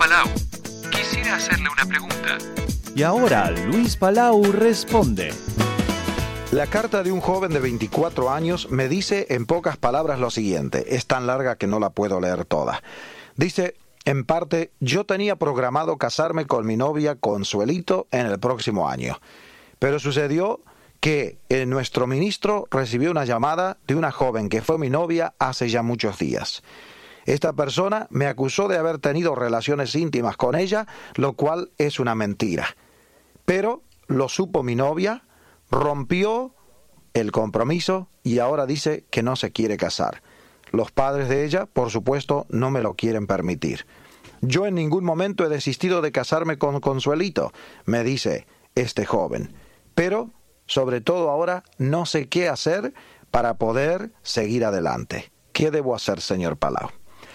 Palau. Quisiera hacerle una pregunta. Y ahora Luis Palau responde. La carta de un joven de 24 años me dice en pocas palabras lo siguiente. Es tan larga que no la puedo leer toda. Dice, en parte, yo tenía programado casarme con mi novia Consuelito en el próximo año. Pero sucedió que nuestro ministro recibió una llamada de una joven que fue mi novia hace ya muchos días. Esta persona me acusó de haber tenido relaciones íntimas con ella, lo cual es una mentira. Pero lo supo mi novia, rompió el compromiso y ahora dice que no se quiere casar. Los padres de ella, por supuesto, no me lo quieren permitir. Yo en ningún momento he desistido de casarme con Consuelito, me dice este joven. Pero, sobre todo ahora, no sé qué hacer para poder seguir adelante. ¿Qué debo hacer, señor Palau?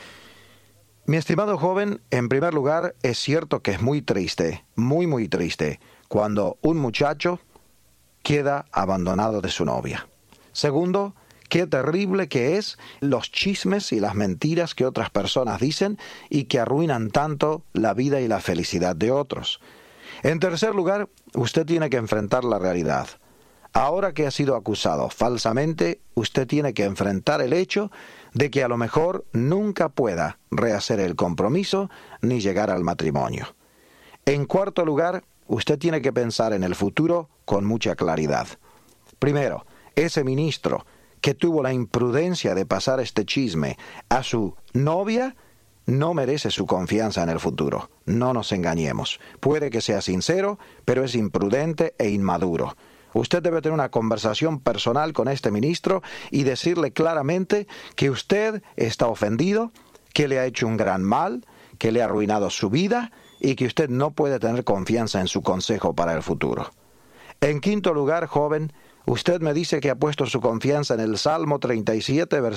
Mi estimado joven, en primer lugar, es cierto que es muy triste, muy triste, cuando un muchacho queda abandonado de su novia. Segundo, qué terrible que es los chismes y las mentiras que otras personas dicen y que arruinan tanto la vida y la felicidad de otros. En tercer lugar, usted tiene que enfrentar la realidad. Ahora que ha sido acusado falsamente, usted tiene que enfrentar el hecho de que a lo mejor nunca pueda rehacer el compromiso ni llegar al matrimonio. En cuarto lugar, usted tiene que pensar en el futuro con mucha claridad. Primero, ese ministro que tuvo la imprudencia de pasar este chisme a su novia no merece su confianza en el futuro. No nos engañemos. Puede que sea sincero, pero es imprudente e inmaduro. Usted debe tener una conversación personal con este ministro y decirle claramente que usted está ofendido, que le ha hecho un gran mal, que le ha arruinado su vida y que usted no puede tener confianza en su consejo para el futuro. En quinto lugar, joven, usted me dice que ha puesto su confianza en el Salmo 37, versículo